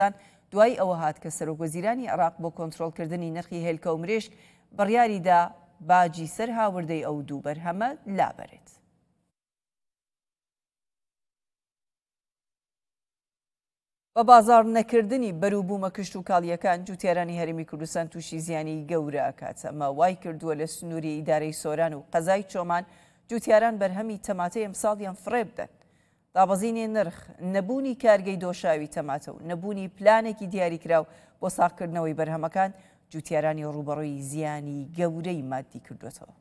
دوای ئەوە هات کە سەرۆکوەزیرانی عێراق بۆ کۆنتڕۆڵکردنی نرخی هێلکە و مرێژ بڕیاریدا باجی سەر هاوردەی ئەو دوو بەرهەمە لابەرێت. بە بازار نەکردنی بەرووبوومە کشت و کاڵیەکان جوتیارانی هەرێمی کوردستان تووشی زیانی گەورە ئەکات. ئەمە وای کردووە لە سنووری ئیدارەی سۆران و قەزای چۆمان جوتیاران بەرهەمی تەماتەی ئەمساڵیان فڕێ بدەن. دابەزینێ نرخ، نەبوونی کارگەی دۆشاوی تەماتە و نەبوونی پلانێکی دیاریکراو بۆ ساغکردنەوەی بەرهەمەکان جوتیارانی ڕوبەڕۆی زیانی گەورەی مادی کردوێتەوە.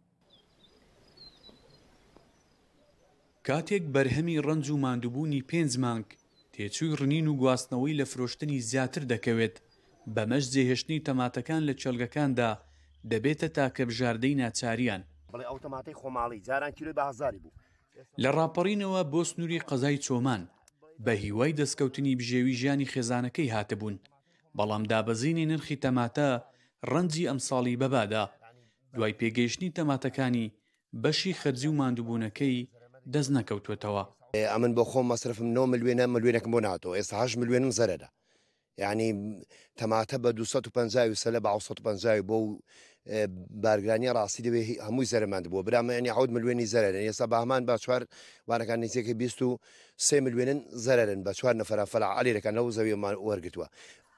کاتێک بەرهەمی ڕەنج و ماندووبوونی 5 مانگ تێچووی ڕنین و گواستنەوەی لە فرۆشتنی زیاتر دەکەوێت، بەمەش جێهێشتنی تەماتەکان لە چەلگەکاندا دەبێتە تاکە بژاردەی ناچاریان. ئەو تەماتەی خۆماڵی جاران کیلۆی بە هەزاری بوو. لە ڕاپەڕینەوە بۆ سنووری قەزای چۆمان بە هیوای دەستکەوتنی بژێوی ژیانی خێزانەکەی هاتبوون، بەڵام دابەزینی نرخی تەماتە ڕەنجی ئەمساڵی بەبادا. دوای پێگەیشتنی تەماتەکانی بەشی خەرجی و ماندووبوونەکەی دەست نەکەوتوێتەوە. ئەمن بۆ خۆم مەسرفم 9 ملیۆنێکم بۆ ناتەوە، ئێستا 8 ملیۆنم زەرەدا. یعنی تەماتە بە 250 سەلە بە 150 بۆ بارگرانی ڕاستی دەبێت هەمووی زەرمان بووە برامە، ینی 10 ملیۆنی زەرەرن. ئێستا بە هەمان بە چوار وانەکان نزیکەی 23 ملیۆنن زەرەرن بە چوار نەفەرە فەلع عەلیرەکان لەو زەویەمان وەرگتووە.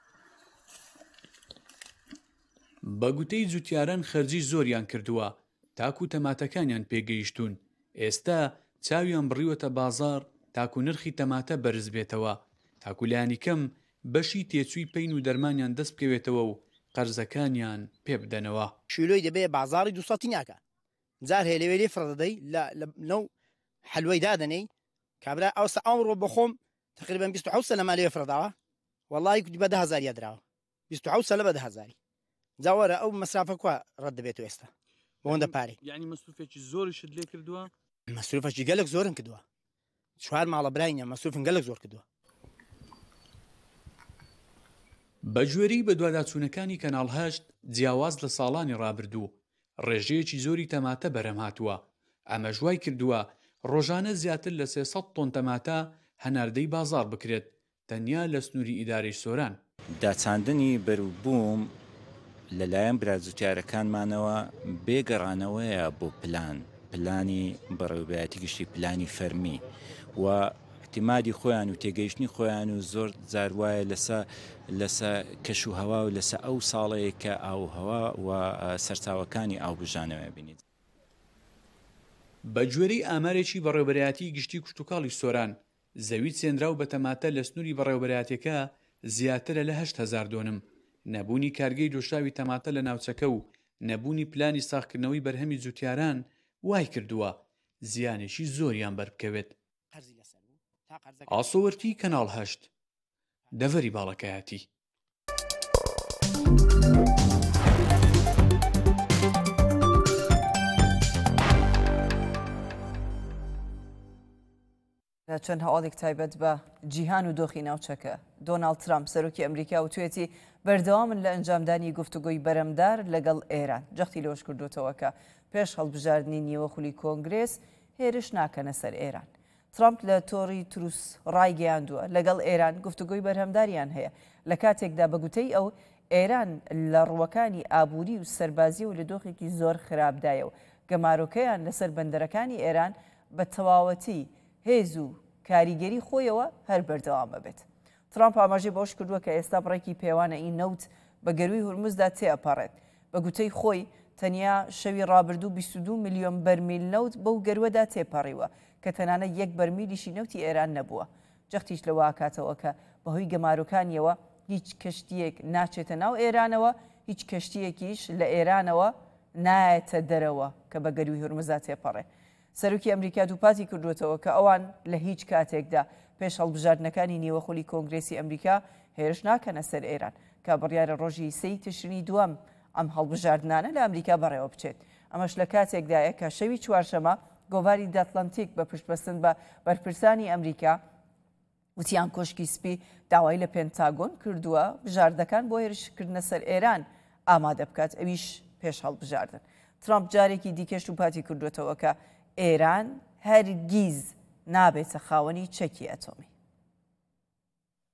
بە گوتەی جوتیاران خەرجی زۆریان کردووە تاکو تەماتەکانیان پێگەیشتون. ئێستا چاویان بڕیوەتە بازار تاکو نرخی تەماتە بەرز بێتەوە، تاکو لایانی کەم بەشی تێچووی پەین و دەرمانیان دەست بکەوێتەوە و قەرزەکانیان پێ بدەنەوە. شیلۆی دەبێ بازاری 200 ناکە، جار هێلێوێ لێ فڕدەدەی لەو حلوەی دادنەی کابرا ئەوسە ئەمڕۆ بەخۆم تقریبا 27 سەلە مالێ فرەداوە، وەڵی بە 10,000 درراوە 27 سەلە بە 10,000. جاوەرە ئەو مەسرافە کو ڕەت دەبێت ئێستا بۆەوەندە پارێ. یعنی مەسروفێکی زۆریشت لێ کردووە؟ مەسروفەکی گەلک زۆرم کردووە، چوار ماڵە براینە مەسروفن گەلک زۆر کردووە. بەگوێرەی بە دوواداچوونەکانی کەناڵ 8 جیاواز لە ساڵانی ڕابردوو ڕێژەیەکی زۆری تەماتە بەرەم هاتووە. ئەمە ژوای کردووە ڕۆژانە زیاتر لە 300 تۆن تەماتە هەناردەی بازار بکرێت تەنیا لە سنووری ئیدارەی سۆران. داچاندنی بەرووبووم لەلایەن برازوتیارەکانمانەوە بێگەڕانەوەیە بۆ پلانی بەڕێوەبایەتی گشتی پلانی فەرمی و احتیمادی خۆیان و تێگەیشتنی خۆیان و زۆر جاروایە لەسە کەش و هەوا و لەسە ئەو ساڵەیە کە ئاوهەوا و سەرچاوەکانی ئاوبژانەوە بینیت. بە گوێرەی ئامارێکی بەڕێوەبەرایەتی گشتی کشتتوکاڵی سۆران زەوی چێنراو بە تەماتە لە سنووری بەڕێوەبەرایەتەکە زیاترە لە 8,000 دۆنم. نەبوونی کارگەی دۆشاوی تەماتە لە ناوچەکە و نەبوونی پلانی ساغکردنەوەی بەرهەمی جوتیاران وای کردووە زیانێکی زۆریان بەربکەوێت. ئاسۆوەرتی کەناڵ 8 دەڤەری باڵەکایەتی. چەند هەواڵێک تایبەت بە جیهان و دۆخی ناوچەکە دۆناڵد ترامپ سەرۆکی ئەمریکا و توێتی بەردەوامن لە ئەنجامدانی گفتوگۆی بەرەمدار لەگەڵ ئێران. جەختی لەوەش کردوتەوە کە پێش هەڵبژاردننی نیوەخولی کۆنگرێس هێرش ناکەنە سەر ئێران. ترامپ لە تۆڕی تروس ڕایگەیاندووە لەگەڵ ئێران گفتوگۆی بەرهەمداریان هەیە لە کاتێکدا بەگوتەی ئەو ئێران لە ڕووەکانی ئابووری و سەربازی و لە دۆخێکی زۆر خراپدایە و گەمارۆکەیان لەسەر بەندەرەکانی ئێران بە تەواوەتی هێز و کاریگەری خۆیەوە هەر بەردەوام بێت. ترامپ ئاماژەی بەوش کردووە کە ئێستا بڕێکی پێوانە این نەوت بە گەروی هورمزدا تێئەپەڕێت. بە گوتەی خۆی تەنیا شەوی ڕابردوو 22 ملیۆن بەرمیل نەوت بەو گەروەدا تێپەڕیوە کە تەنانە 1 بەرمیلیشی نەوتی ئێران نەبووە. جەختیش لەوە ئاکاتەوە کە بەهۆی گەمارۆکانیەوە هیچ کەشتیەک ناچێتە ناو ئێرانەوە، هیچ کەشتیەکیش لە ئێرانەوە نایەتە دەرەوە کە بە گەروی هورمزدا تێپەڕێ. سەرۆکی ئەمریکا دووپاتی کردوێتەوە کە ئەوان لە هیچ کاتێکدا پێش هەڵبژاردنەکانی نیوەخۆلی کۆنگرێسی ئەمریکا هێرش ناکەنە سەر ئێران کە بڕیارە ڕۆژی 3 تشرینی دووەم ئەم هەڵبژاردنانە لە ئەمریکا بەڕێوە بچێت. ئەمەش لە کاتێکدایە کە شەوی چوارشەمە گۆڤاری دەتلانتیک بە پشتبەستن بە بەرپرسانی ئەمریکا وتیان کۆشکی سپی داوای لە پێنتاگۆن کردووە بژاردەکان بۆ هێرشکردنە سەر ئێران ئامادە بکات، ئەویش پێش هەڵبژاردن. ترامپ جارێکی دیکەش دووپاتی کردوێتەوە کە ئێران هەرگیز نابێتە خاوەنی چەکی ئەتۆمی.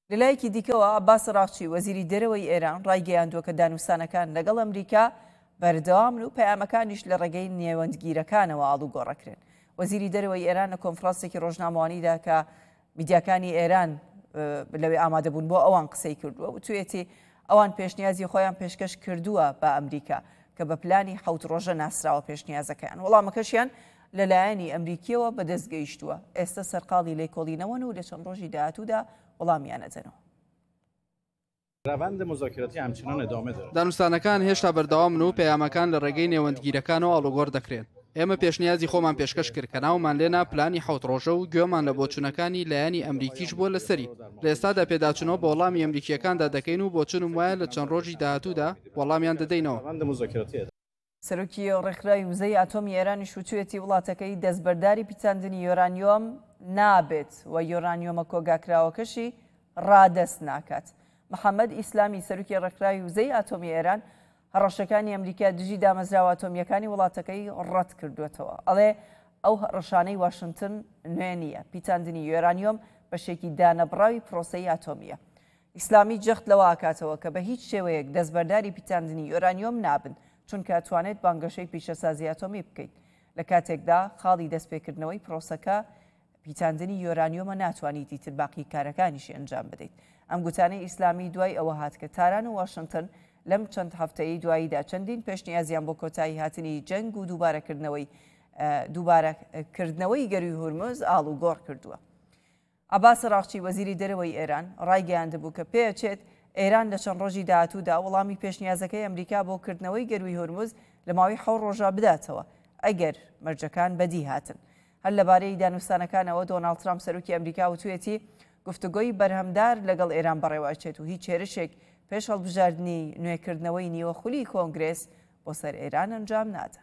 لەلایەکی دیکەوە عەباس ڕاقچی وەزیری دەرەوەی ئێران ڕایگەیاندووە کە دانووسانەکان لەگەڵ ئەمریکا بەردەوامن و پەیامەکانیش لە ڕێگەی نێوەندگیرەکانەوە ئاڵوگۆڕەکرێن. وەزیری دەرەوەی ئێران لە کۆنفرانسێکی ڕۆژنامەوانیدا کە میدیاکانی ئێران لەوێ ئامادەبوون بۆ ئەوان قسەی کردووە و توێتی ئەوان پێشنیازی خۆیان پێشکەش کردووە بە ئەمریکا کە بە پلانی 7 ڕۆژە ناسراوە پێشنیازەکەیان. وەڵامەکەشیان لەلایەنی ئەمریکیەوە بەدەستگەیشتووە. ئێستا سەرقاڵی لێکۆڵینەوەن و لە چەند ڕۆژی داهاتوودا وەڵامیان ئەدەنەوە. دانوستانەکان هێشتا بەردەوامن و پەیامەکان لە ڕێگەی نێوەندگیرەکانەوە ئاڵوگۆڕ دەکرێن. ئێمە پێشنیازی خۆمان پێشکەش کرد کە ناومان لێنا پلانی 7 ڕۆژە و گوێمان لە بۆچوونەکانی لایەنی ئەمریکیش بۆ لەسەری. لە ئێستادا پێداچوونەوە بە وەڵامی ئەمریکیەکاندا دەکەین و بۆچونم وایە لە چەند ڕۆژی داهاتوودا وەڵامیان دەدەینەوە. سەرۆکی ڕێکخراوی وزەی ئاتۆمی ئێرانی شووتوێتی وڵاتەکەی دەستبەرداری پیچاندنی یۆرانیۆم نابێت و یۆرانیۆمە کۆگاکراوەکەشی ڕادەست ناکات. محەممەد ئیسلامی سەرۆکی ڕێکخراوی وزەی ئاتۆمی ئێران هەڕەشەکانی ئەمریکا دژی دامەزراوە ئاتۆمیەکانی وڵاتەکەی ڕەت کردوێتەوە. ئەڵێ ئەو ڕەشانەی واشنگتن نوێ نییە. پیچاندنی یۆرانیۆم بەشێکی دانەبڕاوی پرۆسەی ئاتۆمیە. ئیسلامی جەخت لەوە ئاکاتەوە کە بە هیچ شێوەیەک دەستبەرداری پیچاندنی یۆرانیۆم نابن چونکە ئەتوانێت بانگەشەی پیشەسازی ئاتۆمی بکەیت. لە کاتێکدا خاڵی دەستپێکردنەوەی پرۆسەکە پیچاندنی یۆرانیۆمە ناتوانیت ئیتر باقی کارەکانیشی ئەنجام بدەیت. ئەم گوتانەی ئیسلامی دوای ئەوە هات کە تاران و واشنگتن لەم چەند هەفتەیە دواییدا چەندین پێشنیازیان بۆ کۆتایی هاتنی جەنگ و دووبارەکردنەوەی گەروی هورمز ئاڵوگۆڕ کردووە. عەباس ڕاقچی وەزیری دەرەوەی ئێران ڕایگەیاندبوو کە پێچێت ئێران لە چەند ڕۆژی داهاتوودا وەڵامی پێشنیازەکەی ئەمریکا بۆ کردنەوەی گەروی هورمز لە ماوەی 7 ڕۆژە بداتەوە ئەگەر مەرجەکان بەدی هاتن. هەر لەبارەی دانووسانەکانەوە دۆناڵد ترامپ سەرۆکی ئەمریکا وتوێتی گفتوگۆی بەرهەمدار لەگەڵ ئێران بەڕێوەچێت و هیچ هێرشێک پێش هەڵبژاردننی نوێکردنەوەی نیوە خولی کۆنگرێس بۆ سەر ئێران ئەنجام نادە.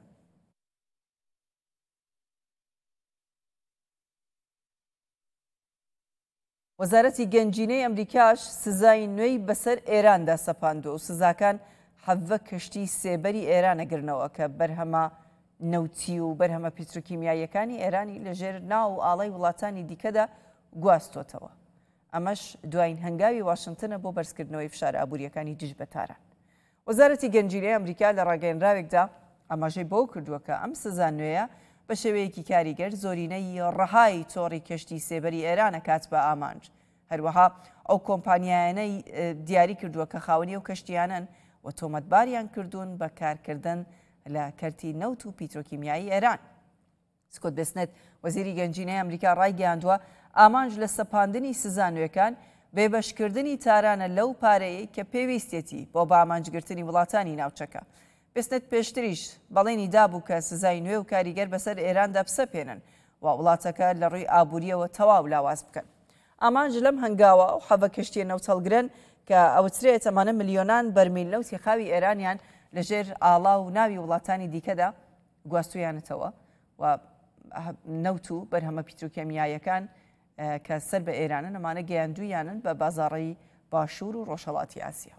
وەزارەتی گەنجینەی ئەمریکاش سزای نوێی بەسەر ئێراندا سەپاندووە و سزاکان 7 کەشتی سێبەری ئێرانەگرنەوە کە بەرهەمە نەوتی و بەرهەمە پیتروکیمیاییەکانی ئێرانی لەژێر ناو و ئاڵای وڵاتانی دیکەدا گواستۆتەوە. ئەمەش دوایین هەنگاوی واشنگتنە بۆ بەرزکردنەوەی فشار ئابوووریەکانی دژ بە تاران. وەزارەتی گەنجینەی ئەمریکا لە ڕاگەیەنراوێکدا ئاماژەی بۆ کردووە کە ئەم سزا نوێیە بە شێوەیەکی کاریگەر زۆرینەی ڕەهای تۆڕی کەشتی سێبەری ئێرانە کات بە ئامانج. هەروەها ئەو کۆمپانیایانەی دیاری کردووە کە خاوەنی و کەشتیانن و تۆمەتباریان کردوون بە کارکردن لە کەرتی نەوت و پیترۆکیمیایی ئێران. سکۆت بێسنێت وەزیری گەنجینەی ئەمریکا ڕایگەیاندووە ئامانج لە سەپاندنی سزا نوێەکان بێبەشکردنی تارانە لەو پارەیە کە پێویستێتی بۆ بە ئامانجگرتنی وڵاتانی ناوچەکە. بێسنێت پێشتریش بەڵێنی دابوو کە سزای نوێ و کاریگەر بەسەر ئێراندا بسەپێنن و وڵاتەکە لە ڕووی ئابووریەوە تەواو لاواز بکەن. ئامانج لەم هەنگاوە و حەڤە کەشتیە نەوتەڵگرن کە ئەوترێت ئەمانە ملیۆنان بەرمیل نەوتی خاوی ئێرانیان لەژێر ئاڵا و ناوی وڵاتانی دیکەدا گواستویانەتەوە و نەوت و بەرهەمە پیتروکیمیاییەکان کە سەر بە ئێرانن ئەمانە گەیاندوویانن بە بازاڕی باشوور و ڕۆژهەڵاتی ئاسیا.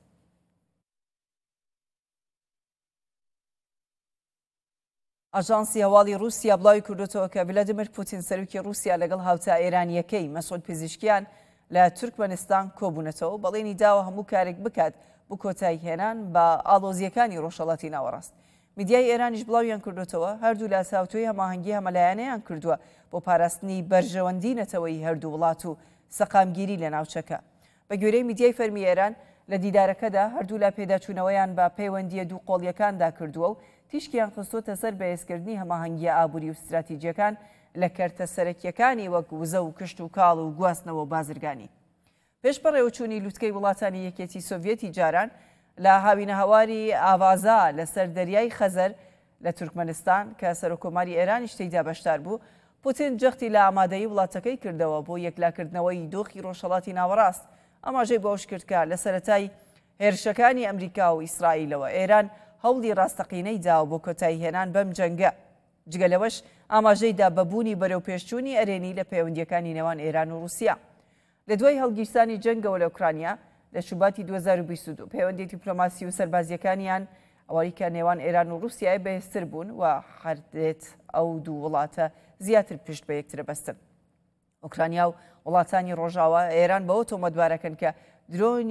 ئاژانسی هەواڵی رووسیا بڵاوی کردوتەوە کە ڤلادیمیر پوتین سەرۆکی رووسیا لەگەڵ هاوتا ئێرانیەکەی مەسعود پزیشکیان لە تورکمەنستان کۆبوونەتەوە بەڵێنی داوە هەموو کارێک بکات بۆ کۆتایی هێنان بە ئاڵۆزیەکانی ڕۆژهەڵاتی ناوەڕاست. میدیای ئێرانیش بڵاویان کردوتەوە هەردوو لە ساوتوی هەماهەنگی هەمەلایەنەیان کردووە بۆ پاراستنی بەرژەوەندی نەتەوەی هەردوو وڵات و سەقامگیری لە ناوچەکە. بە گوێرەی میدیای فەرمی ئێران لە دیدارەکەدا هەردوو لە پێداچوونەوەیان بە پەیوەندیە دوو قۆڵیەکاندا کردووە و تیشکیان خستۆتە سەر بەهێزکردنی هەماهەنگی ئابووری و استراتیجیەکان لە کەرتە سەرەکیەکانی وەک وزە و کشت و کاڵ و گواستنەوە و بازرگانی. پێش بەڕێوەچوونی لووتکەی وڵاتانی یەکێتی سۆڤیەتی جاران لە هاوینە هەواری ئاوازا لەسەر دەریای خەزەر لە تورکمەنستان کە سەرۆکۆماری ئێرانیش تێیدا بەشدار بوو، پوتین جەختی لە ئامادەیی وڵاتەکەی کردەوە بۆ یەکلاکردنەوەی دۆخی ڕۆژهەڵاتی ناوەڕاست. ئاماژەی بۆش کرد کە لە سەرەتای هێرشەکانی ئەمریکا و ئیسرائیلەوە ئێران هەوڵی ڕاستەقینەی داوە بۆ کۆتایی هێنان بەم جەنگە. جگەلەوەش ئاماژەیدا بەبوونی بەرەو پێشچوونی ئەرێنی لە پەیوەندیەکانی نێوان ئێران و رووسیا. لە دوای هەڵگیرسانی جەنگەوە لە ئوکرانیا لە شوباتی 2022 پەیوەندی دیپلۆماسی و سەربازیەکانیان ئەوەی کە نێوان ئێران و رووسیای بەهێزتر بوون و هەردێت ئەو دوو وڵاتە زیاتر پشت بە یەکترە بەستن. ئۆکرانیا و وڵاتانی ڕۆژاوە ئێران بەوە تۆمەتبارەکەن کە درۆنی